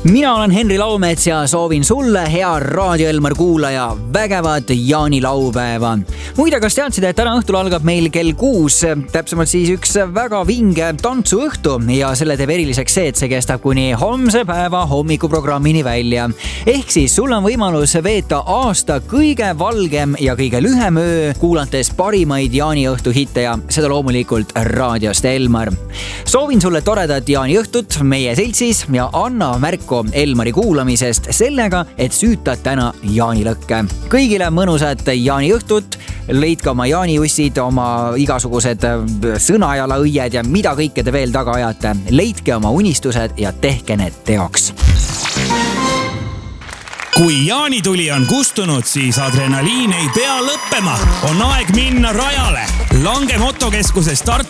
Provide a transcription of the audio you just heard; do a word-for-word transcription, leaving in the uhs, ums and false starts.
Mina olen Henri Laumets ja soovin sulle, hea Raadio Elmar kuulaja, vägevat jaanilaupäeva. Muide, kas teadsid, et täna õhtul algab meil kell kuus, täpsemalt siis üks väga vinge tantsuõhtu ja selle teeb eriliseks see, et see kestab kuni homse päeva hommikuprogrammini välja. Ehk siis sul on võimalus veeta aasta kõige valgem ja kõige lühem öö, kuulates parimaid jaaniõhtu hitte ja seda loomulikult raadiost Elmar. Soovin sulle toredat jaaniõhtut meie seltsis ja anna märku Elmari kuulamisest sellega, et süütad täna jaanilõkke. Kõigile mõnusat jaaniõhtut, leidke oma jaaniussid, oma igasugused sõnajalaõied ja mida kõike te veel taga ajate. Leidke oma unistused ja tehke need teoks. Kui jaanituli on kustunud, siis adrenaliin ei pea lõppema. On aeg minna rajale. Lange motokeskuse start